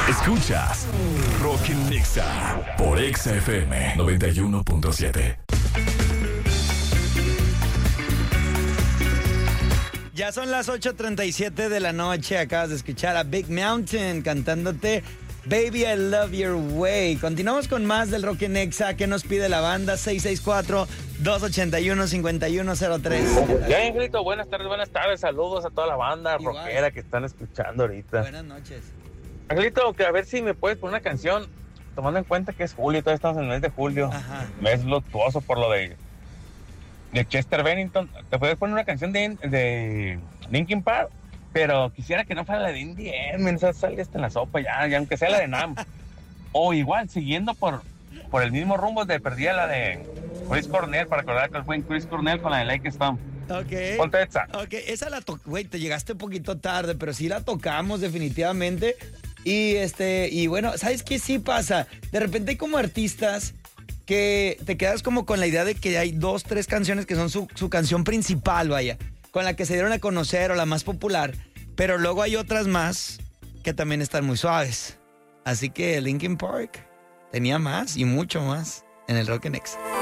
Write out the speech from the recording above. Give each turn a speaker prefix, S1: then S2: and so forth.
S1: Escuchas Rock en Nexa por Exa FM 91.7.
S2: Ya son las 8:37 de la noche. Acabas de escuchar a Big Mountain cantándote Baby I Love Your Way. Continuamos con más del Rock en Nexa. ¿Qué nos pide la banda? 664-281-5103.
S3: Ya, Angelito, buenas tardes. Saludos a toda la banda rockera que están escuchando ahorita.
S2: Buenas noches.
S3: Angelito, que a ver si me puedes poner una canción, tomando en cuenta que es julio, todavía estamos en el mes de julio.
S2: Ajá.
S3: Mes luctuoso por lo de Chester Bennington. ¿Te puedes poner una canción de Linkin Park? Pero quisiera que no fuera la de Indie esa sale hasta en la sopa ya aunque sea la de Nam. O igual, siguiendo por el mismo rumbo de perdida la de Chris Cornell, para recordar que el buen Chris Cornell con la de Like Stone.
S2: Ok.
S3: Ponte esa.
S2: Ok, esa la güey, te llegaste un poquito tarde, pero sí la tocamos definitivamente. Y bueno, ¿sabes qué sí pasa? De repente hay como artistas que te quedas como con la idea de que hay 2, 3 canciones que son su canción principal, vaya, con la que se dieron a conocer o la más popular, pero luego hay otras más que también están muy suaves. Así que Linkin Park tenía más y mucho más en el Rock and Nexa.